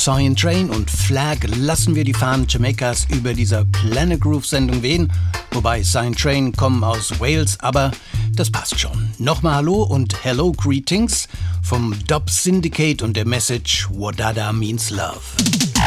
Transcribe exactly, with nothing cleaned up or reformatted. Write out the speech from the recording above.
Cyan Train und Flag lassen wir die Fahnen Jamaikas über dieser Planet Groove Sendung wehen. Wobei Cyan Train kommen aus Wales, aber das passt schon. Nochmal Hallo und Hello Greetings vom Dub Syndicate und der Message Wadada Means Love.